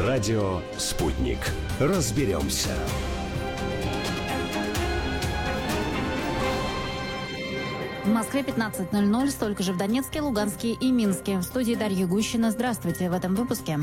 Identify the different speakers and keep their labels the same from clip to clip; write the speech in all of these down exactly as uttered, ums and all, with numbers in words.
Speaker 1: Радио «Спутник». Разберемся.
Speaker 2: В Москве пятнадцать ноль ноль, столько же в Донецке, Луганске и Минске. В студии Дарья Гущина. Здравствуйте в этом выпуске.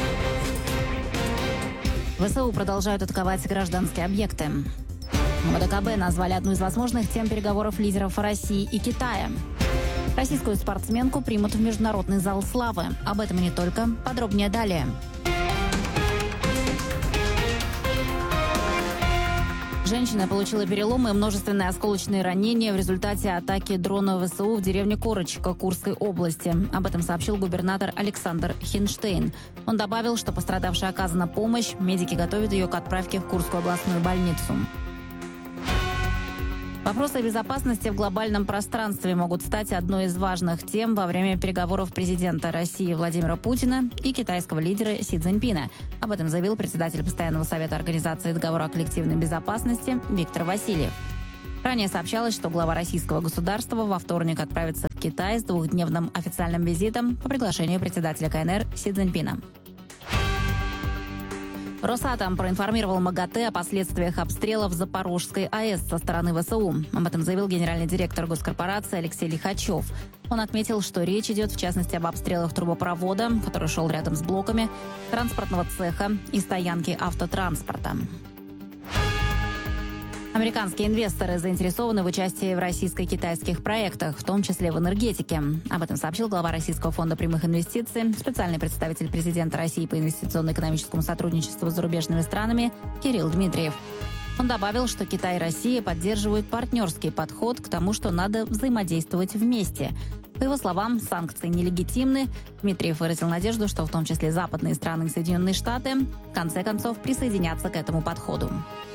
Speaker 2: ВСУ продолжают атаковать гражданские объекты. В ВДКБ назвали одну из возможных тем переговоров лидеров России и Китая. Российскую спортсменку примут в Международный зал славы. Об этом и не только. Подробнее далее. Женщина получила переломы и множественные осколочные ранения в результате атаки дрона ВСУ в деревне Корочка Курской области. Об этом сообщил губернатор Александр Хинштейн. Он добавил, что пострадавшей оказана помощь. Медики готовят ее к отправке в Курскую областную больницу. Вопросы безопасности в глобальном пространстве могут стать одной из важных тем во время переговоров президента России Владимира Путина и китайского лидера Си Цзиньпина. Об этом заявил председатель Постоянного совета Организации договора о коллективной безопасности Виктор Васильев. Ранее сообщалось, что глава российского государства во вторник отправится в Китай с двухдневным официальным визитом по приглашению председателя КНР Си Цзиньпина. Росатом проинформировал МАГАТЭ о последствиях обстрелов Запорожской АЭС со стороны ВСУ. Об этом заявил генеральный директор госкорпорации Алексей Лихачев. Он отметил, что речь идет в частности об обстрелах трубопровода, который шел рядом с блоками, транспортного цеха и стоянки автотранспорта. Американские инвесторы заинтересованы в участии в российско-китайских проектах, в том числе в энергетике. Об этом сообщил глава Российского фонда прямых инвестиций, специальный представитель президента России по инвестиционно-экономическому сотрудничеству с зарубежными странами Кирилл Дмитриев. Он добавил, что Китай и Россия поддерживают партнерский подход к тому, что надо взаимодействовать вместе. По его словам, санкции нелегитимны. Дмитриев выразил надежду, что в том числе западные страны и Соединенные Штаты в конце концов присоединятся к этому подходу.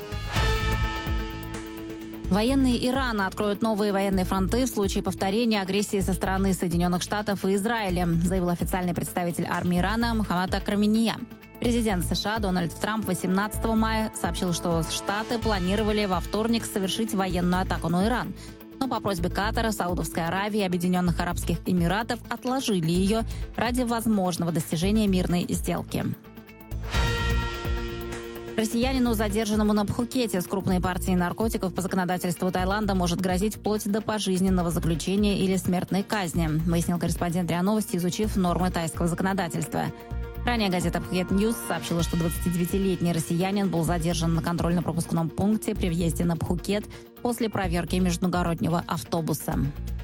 Speaker 2: Военные Ирана откроют новые военные фронты в случае повторения агрессии со стороны Соединенных Штатов и Израиля, заявил официальный представитель армии Ирана Мохаммад Акраминия. Президент США Дональд Трамп восемнадцатого мая сообщил, что Штаты планировали во вторник совершить военную атаку на Иран. Но по просьбе Катара, Саудовской Аравии и Объединенных Арабских Эмиратов отложили ее ради возможного достижения мирной сделки. Россиянину, задержанному на Пхукете с крупной партией наркотиков по законодательству Таиланда, может грозить вплоть до пожизненного заключения или смертной казни, выяснил корреспондент РИА Новости, изучив нормы тайского законодательства. Ранее газета «Пхукет Ньюс» сообщила, что двадцатидевятилетний россиянин был задержан на контрольно-пропускном пункте при въезде на Пхукет после проверки междугороднего автобуса.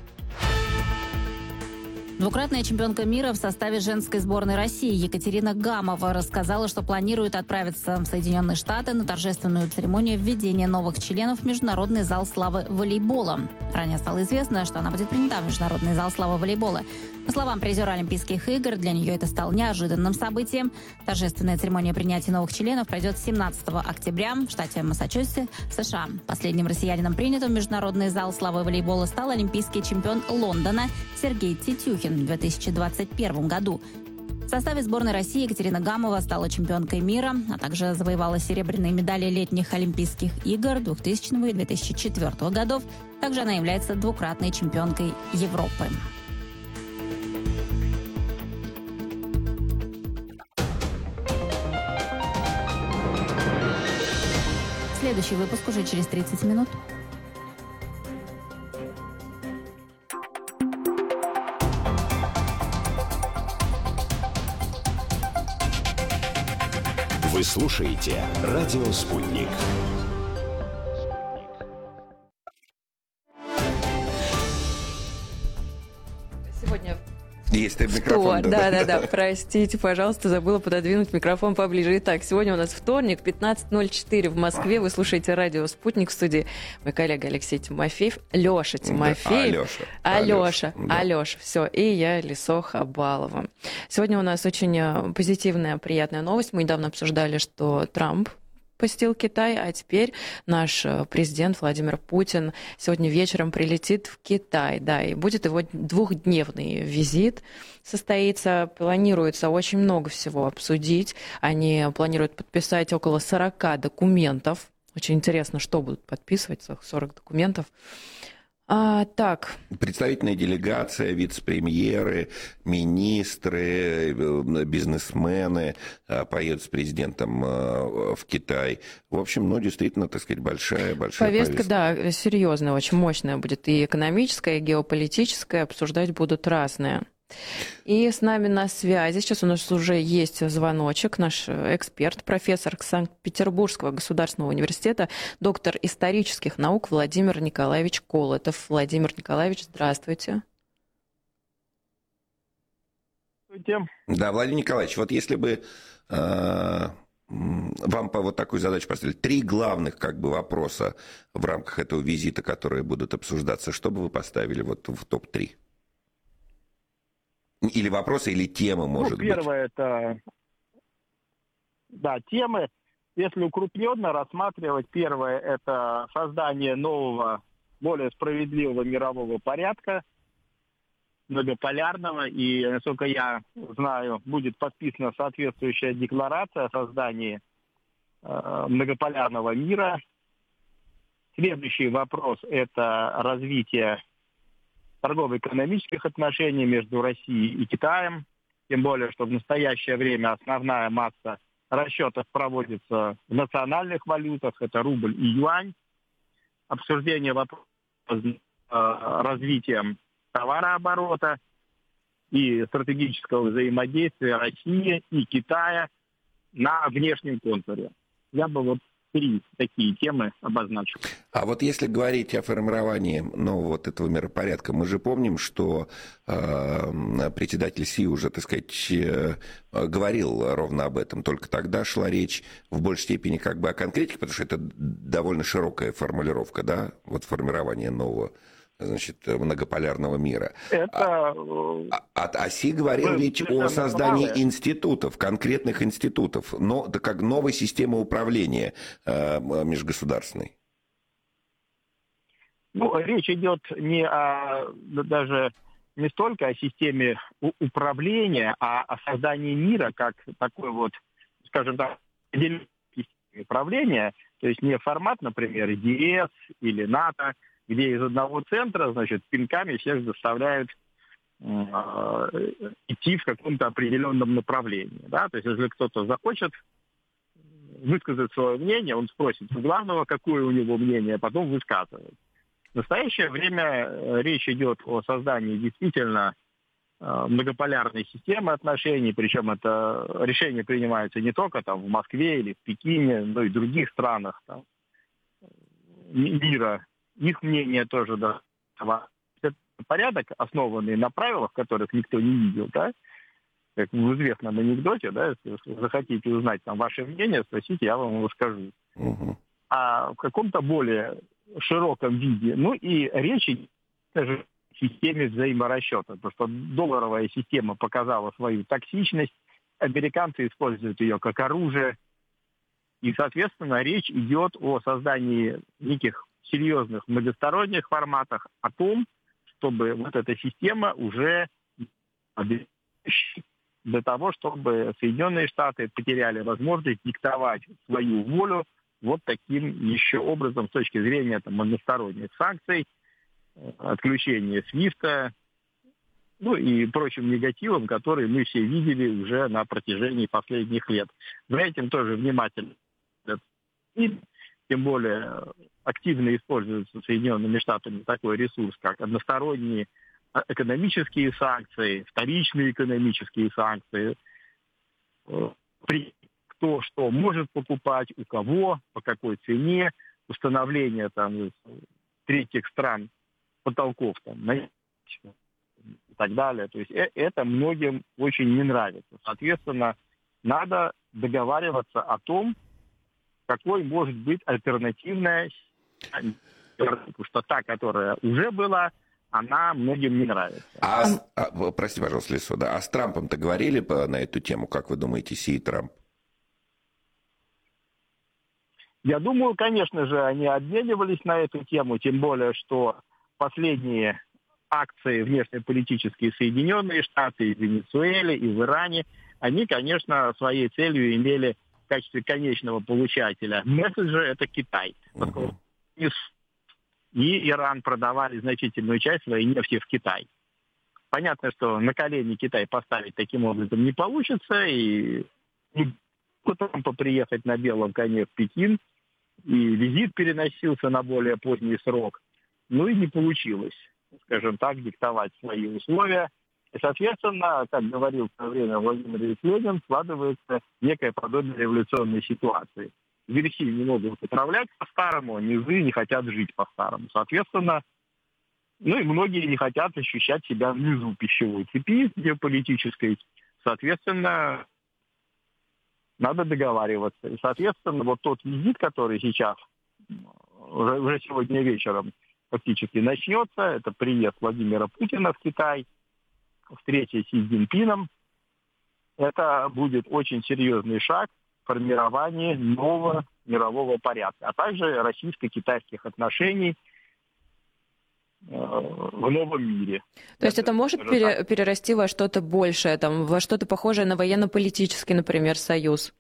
Speaker 2: Двукратная чемпионка мира в составе женской сборной России Екатерина Гамова рассказала, что планирует отправиться в Соединенные Штаты на торжественную церемонию введения новых членов в Международный зал славы волейбола. Ранее стало известно, что она будет принята в Международный зал славы волейбола. По словам призера Олимпийских игр, для нее это стало неожиданным событием. Торжественная церемония принятия новых членов пройдет семнадцатого октября в штате Массачусетс, США. Последним россиянином, принятым в Международный зал славы волейбола, стал олимпийский чемпион Лондона Сергей Титюхин в две тысячи двадцать первом году. В составе сборной России Екатерина Гамова стала чемпионкой мира, а также завоевала серебряные медали летних Олимпийских игр двухтысячного и две тысячи четвёртого годов. Также она является двукратной чемпионкой Европы. Следующий выпуск уже через тридцать минут.
Speaker 1: Вы слушаете «Радио Спутник».
Speaker 3: Сегодня
Speaker 4: Есть ты микрофон.
Speaker 3: Да, да, да. Простите, пожалуйста, забыла пододвинуть микрофон поближе. Итак, сегодня у нас вторник, пятнадцать ноль четыре в Москве. Вы слушаете радио «Спутник», в студии мой коллега Алексей Тимофеев, Леша Тимофеев.
Speaker 4: Да, Алеша.
Speaker 3: Алеша.
Speaker 4: Да.
Speaker 3: Алеша. Все. И я, Лисо Хабалова. Сегодня у нас очень позитивная, приятная новость. Мы недавно обсуждали, что Трамп посетил Китай, а теперь наш президент Владимир Путин сегодня вечером прилетит в Китай, да, и будет его двухдневный визит состоится. Планируется очень много всего обсудить. Они планируют подписать около сорока документов. Очень интересно, что будут подписывать, сорок документов. А, так.
Speaker 4: Представительная делегация, вице-премьеры, министры, бизнесмены поедут с президентом в Китай. В общем, ну, действительно, так сказать, большая, большая
Speaker 3: повестка.
Speaker 4: повестка.
Speaker 3: Да, серьезная, очень мощная будет. И экономическая, и геополитическая. Обсуждать будут разные. И с нами на связи, сейчас у нас уже есть звоночек, наш эксперт, профессор Санкт-Петербургского государственного университета, доктор исторических наук Владимир Николаевич Колотов. Владимир Николаевич, здравствуйте.
Speaker 4: Здравствуйте. Да, Владимир Николаевич, вот если бы э, вам по вот такую задачу поставили, три главных как бы вопроса в рамках этого визита, которые будут обсуждаться, что бы вы поставили вот в топ три? Или вопросы, или темы, может
Speaker 5: ну, первое,
Speaker 4: быть?
Speaker 5: Первое, это, да, темы. Если укрупненно рассматривать, первое, это создание нового, более справедливого мирового порядка, многополярного. И, насколько я знаю, будет подписана соответствующая декларация о создании э, многополярного мира. Следующий вопрос – это развитие торгово-экономических отношений между Россией и Китаем, тем более, что в настоящее время основная масса расчетов проводится в национальных валютах, это рубль и юань. Обсуждение вопроса с развитием товарооборота и стратегического взаимодействия России и Китая на внешнем контуре. Я бы вот три такие темы обозначил.
Speaker 4: А вот если говорить о формировании нового вот этого миропорядка, мы же помним, что э, председатель Си уже, так сказать, э, говорил ровно об этом. Только тогда шла речь в большей степени как бы о конкретике, потому что это довольно широкая формулировка, да, вот формирование нового, значит, многополярного мира.
Speaker 5: Это...
Speaker 4: А, а, а Си говорил ведь о создании правы. институтов, конкретных институтов, но это как новой системы управления э, межгосударственной.
Speaker 5: Ну, речь идет не о, даже не столько о системе управления, а о создании мира как такой вот, скажем так, системе управления, то есть не формат, например, ЕС или НАТО, где из одного центра, значит, пинками всех заставляют э, идти в каком-то определенном направлении. Да? То есть, если кто-то захочет высказать свое мнение, он спросит у главного, какое у него мнение, а потом высказывает. В настоящее время речь идет о создании действительно э, многополярной системы отношений, причем это решение принимается не только там, в Москве или в Пекине, но и в других странах там, мира. Их мнение тоже, да, это порядок, основанный на правилах, которых никто не видел, да, как в известном анекдоте, да, если вы захотите узнать там ваше мнение, спросите, я вам его скажу. Uh-huh. А в каком-то более широком виде, ну и речь идет о системе взаиморасчета, потому что долларовая система показала свою токсичность, американцы используют ее как оружие, и, соответственно, речь идет о создании неких серьезных многосторонних форматах, о том, чтобы вот эта система уже для того, чтобы Соединенные Штаты потеряли возможность диктовать свою волю вот таким еще образом с точки зрения там, многосторонних санкций, отключения свифта, ну и прочим негативом, которые мы все видели уже на протяжении последних лет. За этим тоже внимательно. И тем более активно используется Соединенными Штатами такой ресурс, как односторонние экономические санкции, вторичные экономические санкции, кто что может покупать, у кого, по какой цене, установление там третьих стран потолков там, и так далее. То есть это многим очень не нравится. Соответственно, надо договариваться о том, какой может быть альтернативная, потому что та, которая уже была, она многим не нравится.
Speaker 4: А, а прости, пожалуйста, Лисо, да, а с Трампом-то говорили на эту тему, как вы думаете, Си и Трамп?
Speaker 5: Я думаю, конечно же, они обменивались на эту тему, тем более, что последние акции внешнеполитические Соединенные Штаты и в Венесуэле, и в Иране, они, конечно, своей целью имели в качестве конечного получателя месседжа это Китай. Uh-huh. и Иран продавали значительную часть своей нефти в Китай. Понятно, что на колени Китай поставить таким образом не получится, и потом приехать на белом коне в Пекин, и визит переносился на более поздний срок. Ну и не получилось, скажем так, диктовать свои условия. И, соответственно, как говорил в свое время Владимир Ильич Ленин, складывается некое подобие революционной ситуации. Верхи не могут управлять по-старому, а низы не хотят жить по-старому. Соответственно, ну и многие не хотят ощущать себя внизу пищевой цепи геополитической. Соответственно, надо договариваться. И, соответственно, вот тот визит, который сейчас, уже, уже сегодня вечером фактически начнется, это приезд Владимира Путина в Китай, встреча с Си Цзиньпином, это будет очень серьезный шаг в формировании нового мирового порядка, а также российско-китайских отношений в новом мире.
Speaker 3: То есть это может пере, перерасти во что-то большее, там, во что-то похожее на военно-политический, например, союз?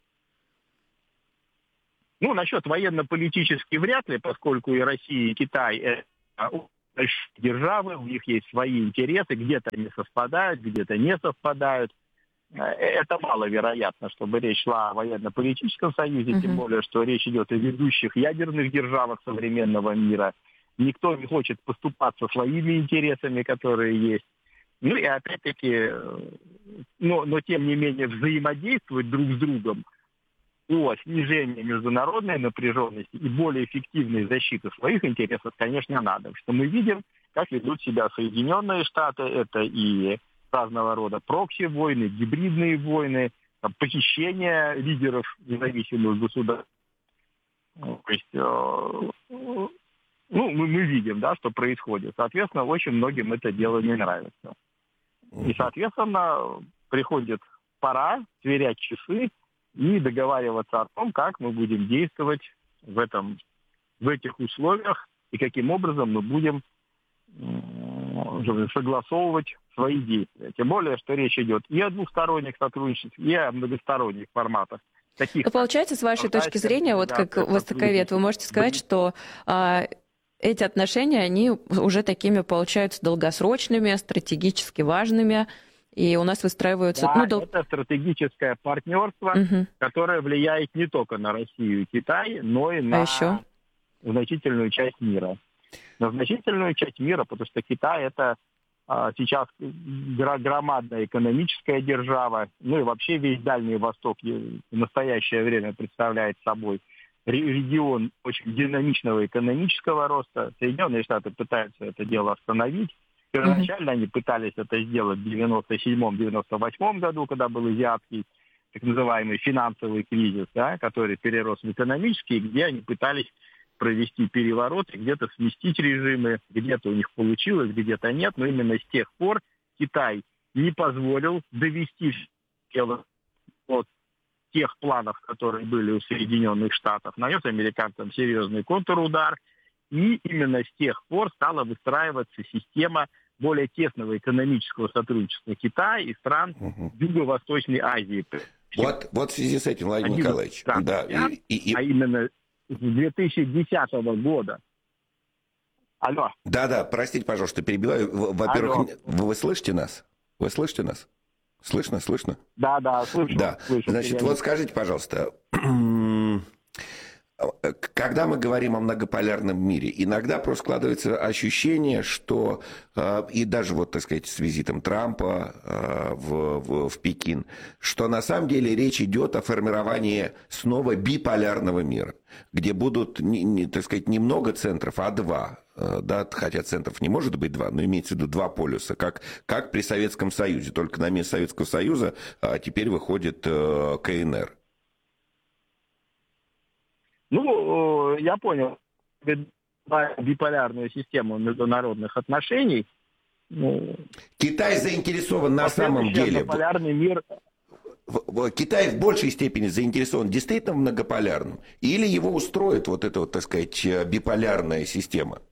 Speaker 5: Ну, насчет военно-политический вряд ли, поскольку и Россия, и Китай — это большие державы, у них есть свои интересы, где-то они совпадают, где-то не совпадают. Это маловероятно, чтобы речь шла о военно-политическом союзе, uh-huh. тем более, что речь идет о ведущих ядерных державах современного мира. Никто не хочет поступаться своими интересами, которые есть. Ну и опять-таки, но, но тем не менее взаимодействовать друг с другом о снижении международной напряженности и более эффективной защиты своих интересов, конечно, надо. Что мы видим, как ведут себя Соединенные Штаты, это и разного рода прокси-войны, гибридные войны, там, похищение лидеров независимых государств. То есть, э, ну, мы, мы видим, да, что происходит. Соответственно, очень многим это дело не нравится. И, соответственно, приходит пора сверять часы и договариваться о том, как мы будем действовать в, этом, в этих условиях и каким образом мы будем э, согласовывать свои действия. Тем более, что речь идет и о двусторонних сотрудничествах, и о многосторонних форматах. Таких,
Speaker 3: ну, получается, с вашей точки зрения, вот как востоковед, вы можете сказать, что а, эти отношения, они уже такими получаются долгосрочными, стратегически важными, и у нас выстраиваются...
Speaker 5: Да,
Speaker 3: ну, дол...
Speaker 5: это стратегическое партнерство, угу. которое влияет не только на Россию и Китай, но и на а еще? значительную часть мира. На значительную часть мира, потому что Китай — это а, сейчас громадная экономическая держава, ну и вообще весь Дальний Восток в настоящее время представляет собой регион очень динамичного экономического роста. Соединенные Штаты пытаются это дело остановить. Первоначально mm-hmm. они пытались это сделать в девяносто седьмом — девяносто восьмом году, когда был азиатский так называемый финансовый кризис, да, который перерос в экономический, где они пытались провести переворот и где-то сместить режимы, где-то у них получилось, где-то нет, но именно с тех пор Китай не позволил довести дело от тех планов, которые были у Соединенных Штатов, нанес американцам серьезный контрудар, и именно с тех пор стала выстраиваться система более тесного экономического сотрудничества Китая и стран угу. Юго-Восточной Азии.
Speaker 4: Вот, вот в связи с этим, Владимир Николаевич, да,
Speaker 5: и, и, и... а именно с две тысячи десятого года. Алло.
Speaker 4: Да-да, простите, пожалуйста, перебиваю. Во-первых, вы, вы слышите нас? Вы слышите нас? Слышно, слышно?
Speaker 5: Да-да, слышу.
Speaker 4: Да.
Speaker 5: слышу
Speaker 4: Значит, вот скажите, пожалуйста, когда мы говорим о многополярном мире, иногда просто складывается ощущение, что и даже вот, так сказать, с визитом Трампа в, в, в Пекин, что на самом деле речь идет о формировании снова биполярного мира, где будут, не, не, так сказать, не много центров, а два. Да, хотя центров не может быть два, но имеется в виду два полюса, как, как при Советском Союзе. Только на место Советского Союза а теперь выходит э, ка эн эр.
Speaker 5: Ну, я понял. Биполярную систему международных отношений. Ну,
Speaker 4: Китай заинтересован на самом деле.
Speaker 5: Биполярный мир...
Speaker 4: Китай в большей степени заинтересован действительно в многополярном? Или его устроит вот эта вот, так сказать, биполярная система?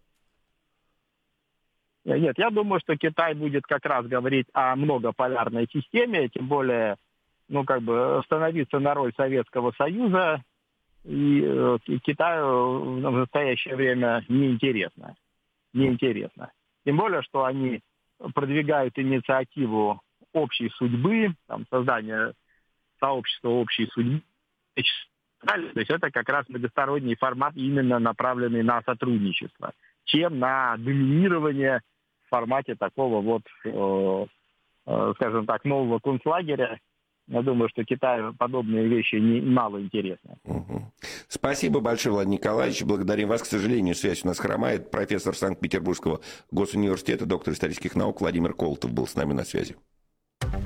Speaker 5: Нет, я думаю, что Китай будет как раз говорить о многополярной системе, тем более, ну, как бы, становиться на роль Советского Союза и Китаю в настоящее время неинтересно. неинтересно. Тем более, что они продвигают инициативу общей судьбы, там, создания сообщества общей судьбы. То есть это как раз многосторонний формат, именно направленный на сотрудничество, чем на доминирование в формате такого вот, э, э, скажем так, нового концлагеря. Я думаю, что Китаю подобные вещи не, мало интересны.
Speaker 4: Угу. Спасибо большое, Владимир Николаевич. Благодарим вас. К сожалению, связь у нас хромает. Профессор Санкт-Петербургского госуниверситета, доктор исторических наук Владимир Колотов был с нами на связи.